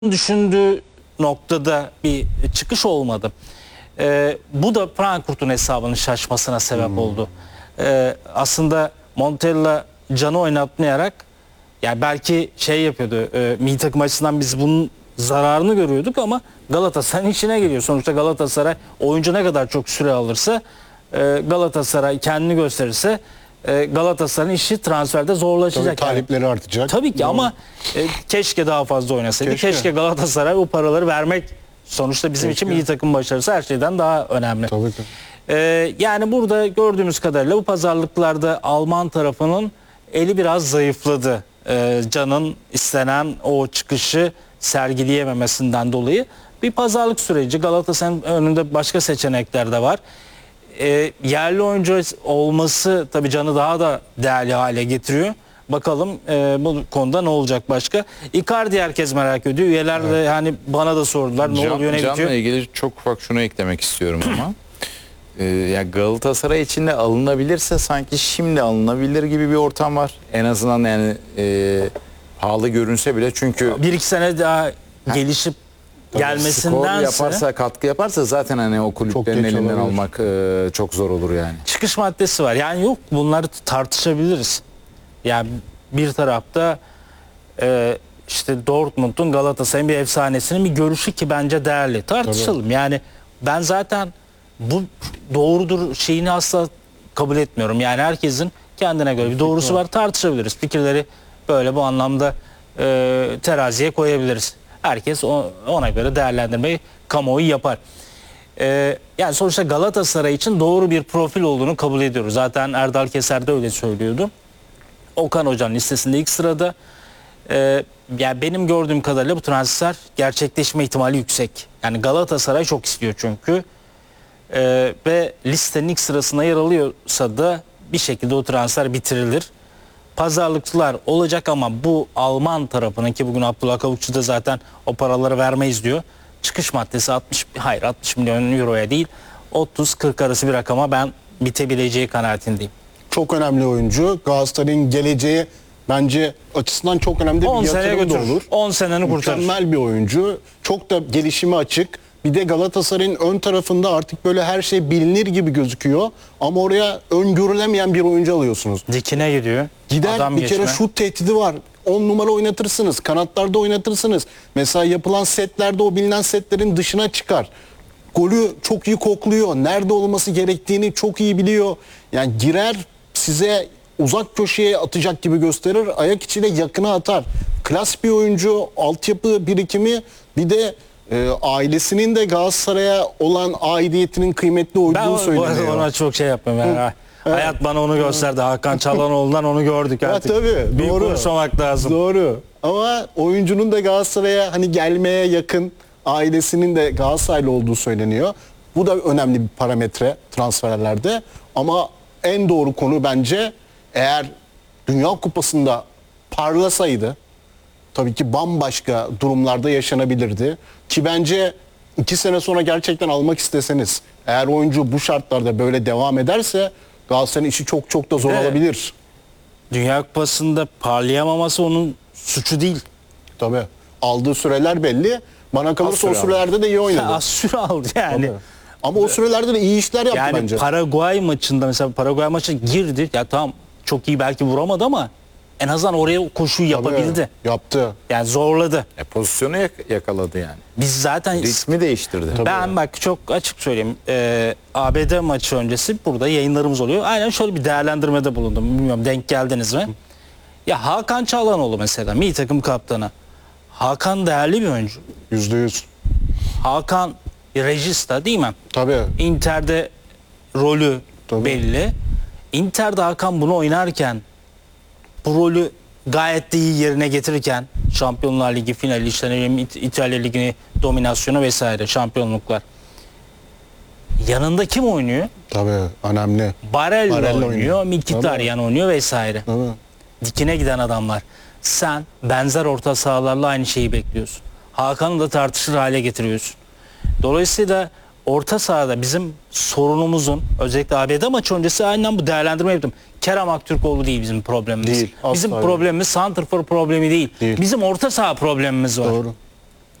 düşündüğü noktada bir çıkış olmadı. Bu da Frankfurt'un hesabının şaşmasına sebep oldu. Aslında Montella Can'ı oynatmayarak, yani belki şey yapıyordu, milli takım açısından biz bunun zararını görüyorduk ama Galatasaray'ın işine geliyor. Sonuçta Galatasaray oyuncu ne kadar çok süre alırsa, Galatasaray kendini gösterirse Galatasaray'ın işi transferde zorlaşacak. Tabii talipleri artacak. Tabii ki. Doğru. Ama keşke daha fazla oynasaydı. Keşke Galatasaray o paraları vermek, sonuçta bizim için milli takım başarısı her şeyden daha önemli. Tabii ki. Yani burada gördüğümüz kadarıyla bu pazarlıklarda Alman tarafının eli biraz zayıfladı. Can'ın istenen o çıkışı sergileyememesinden dolayı bir pazarlık süreci. Galatasaray'ın önünde başka seçenekler de var. Yerli oyuncu olması tabii Can'ı daha da değerli hale getiriyor. Bakalım bu konuda ne olacak başka? Icardi herkes merak ediyor. Üyeler de hani bana da sordular ne oluyor ne bitiyor. Can'la ilgili çok ufak şunu eklemek istiyorum ama. Ya Galatasaray içinde alınabilirse sanki şimdi alınabilir gibi bir ortam var. En azından yani pahalı görünse bile, çünkü 1-2 sene daha gelişip gelmesindense skor yaparsa, katkı yaparsa zaten hani o kulüplerin elinden almak çok zor olur yani. Çıkış maddesi var. Yani yok, bunları tartışabiliriz. Yani bir tarafta işte Dortmund'un Galatasaray'ın bir efsanesinin bir görüşü ki bence değerli. Tartışalım. Tabii. Yani ben zaten bu doğrudur şeyini asla kabul etmiyorum. Yani herkesin kendine göre bir doğrusu var. Tartışabiliriz. Fikirleri böyle bu anlamda teraziye koyabiliriz. Herkes ona göre değerlendirmeyi kamuoyu yapar. Yani sonuçta Galatasaray için doğru bir profil olduğunu kabul ediyoruz. Zaten Erdal Keser de öyle söylüyordu. Okan Hoca'nın listesinde ilk sırada. Yani benim gördüğüm kadarıyla bu transfer gerçekleşme ihtimali yüksek. Yani Galatasaray çok istiyor çünkü. Ve listenin ilk sırasına yer alıyorsa da bir şekilde o transfer bitirilir. Pazarlıklar olacak ama bu Alman tarafının, ki bugün Abdullah Kavukçu da zaten o paraları vermeyiz diyor. Çıkış maddesi 60 milyon euroya değil, 30-40 arası bir rakama ben bitebileceği kanaatindeyim. Çok önemli oyuncu. Galatasaray'ın geleceği bence açısından çok önemli bir yatırım da olur. 10 seneni kurtarır. Mükemmel bir oyuncu. Çok da gelişimi açık. Bir de Galatasaray'ın ön tarafında artık böyle her şey bilinir gibi gözüküyor. Ama oraya öngörülemeyen bir oyuncu alıyorsunuz. Dikine gidiyor. Gider Adam bir kere şut tehdidi var. 10 numara oynatırsınız. Kanatlarda oynatırsınız. Mesela yapılan setlerde o bilinen setlerin dışına çıkar. Golü çok iyi kokluyor. Nerede olması gerektiğini çok iyi biliyor. Yani girer, size uzak köşeye atacak gibi gösterir. Ayak içine yakına atar. Klas bir oyuncu, altyapı birikimi, bir de ailesinin de Galatasaray'a olan aidiyetinin kıymetli olduğunu söyleniyor. Ben ona çok şey yapmıyorum. Yani. Hayat bana onu gösterdi. Hakan Çalhanoğlu'ndan onu gördük artık. Tabii, büyük doğru. konuşmamak lazım. Doğru. Ama oyuncunun da Galatasaray'a hani gelmeye yakın, ailesinin de Galatasaraylı olduğu söyleniyor. Bu da önemli bir parametre transferlerde. Ama en doğru konu bence, eğer Dünya Kupası'nda parlasaydı tabii ki bambaşka durumlarda yaşanabilirdi. Ki bence 2 sene sonra gerçekten almak isteseniz, eğer oyuncu bu şartlarda böyle devam ederse Galatasaray'ın işi çok çok da zor olabilir. Dünya Kupası'nda parlayamaması onun suçu değil. Tabii. Aldığı süreler belli. Bana kalırsa o sürelerde de iyi oynadı. Az süre aldı yani. Tabii. Ama o sürelerde de iyi işler yaptı yani bence. Paraguay maçında mesela, Paraguay maçına girdi. Ya tamam, çok iyi belki vuramadı ama en azından oraya koşuyu yapabildi. Yaptı. Yani zorladı. Pozisyonu yakaladı yani. Biz zaten Ritmi değiştirdi. ben bak çok açık söyleyeyim. ABD maçı öncesi burada yayınlarımız oluyor. Aynen şöyle bir değerlendirmede bulundum. Bilmiyorum denk geldiniz mi? Ya Hakan Çalhanoğlu mesela milli takım kaptanı. Hakan değerli bir oyuncu. %100. Hakan bir rejista değil mi? Tabii. Inter'de rolü belli. Inter'de Hakan bunu oynarken, bu rolü gayet de iyi yerine getirirken, Şampiyonlar Ligi finali, işte İtalya Ligi'ni dominasyonu vesaire, şampiyonluklar. Yanında kim oynuyor? Tabii, önemli. Barella oynuyor, Mkhitaryan oynuyor vesaire. Tabii. Dikine giden adamlar. Sen benzer orta sahalarla aynı şeyi bekliyorsun. Hakan'ı da tartışır hale getiriyorsun. Dolayısıyla orta sahada bizim sorunumuzun, özellikle ABD maçı öncesi aynen bu değerlendirme yaptım. Kerem Aktürkoğlu değil bizim problemimiz. Değil, bizim problemimiz santrfor problemi değil. Bizim orta saha problemimiz var. Doğru.